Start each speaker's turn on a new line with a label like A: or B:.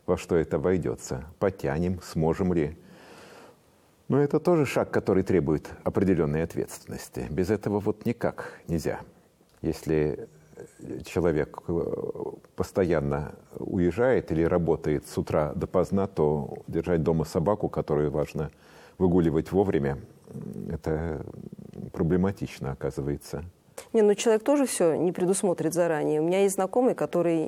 A: во что это обойдется. Потянем, сможем ли. Но это тоже шаг, который требует определенной ответственности. Без этого вот никак нельзя. Если человек постоянно уезжает или работает с утра допоздна, то держать дома собаку, которую важно выгуливать вовремя, это проблематично оказывается.
B: Не, ну человек тоже все не предусмотрит заранее. У меня есть знакомый, который